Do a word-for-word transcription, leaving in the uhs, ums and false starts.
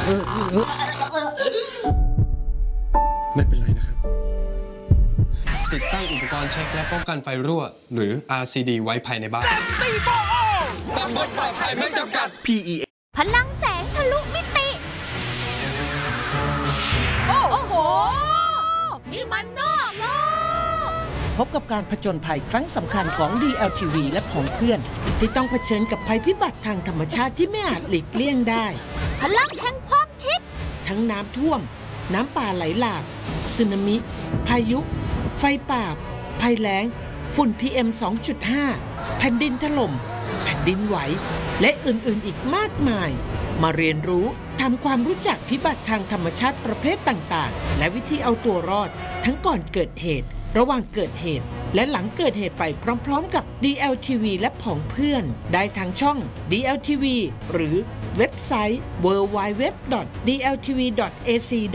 ไม่เป็นไรนะครับติดตั้งอุปกรณ์เช็คและป้องกันไฟรั่วหรือ อาร์ ซี ดี ไว้ภายในบ้านตำบลปลอดภัยไม่จำกัด พี อี เอพลังแสงทะลุมิติโอ้โหนี่มันนอกโลกพบกับการผจญภัยครั้งสำคัญของ ดี แอล ที วี และของเพื่อนที่ต้องเผชิญกับภัยพิบัติทางธรรมชาติที่ไม่อาจหลีกเลี่ยงได้พลังแห่งความคิดทั้งน้ำท่วมน้ำป่าไหลหลากสึนามิพายุไฟป่าภัยแล้งฝุ่น พี เอ็ม สองจุดห้า แผ่นดินถล่มแผ่นดินไหวและอื่นๆอีกมากมายมาเรียนรู้ทำความรู้จักพิบัติทางธรรมชาติประเภทต่างๆและวิธีเอาตัวรอดทั้งก่อนเกิดเหตุระหว่างเกิดเหตุและหลังเกิดเหตุไปพร้อมๆกับ ดี แอล ที วี และผองเพื่อนได้ทางช่อง ดี แอล ที วี หรือเว็บไซต์ ดับเบิลยู ดับเบิลยู ดับเบิลยู ดอท ดี แอล ที วี ดอท เอ ซี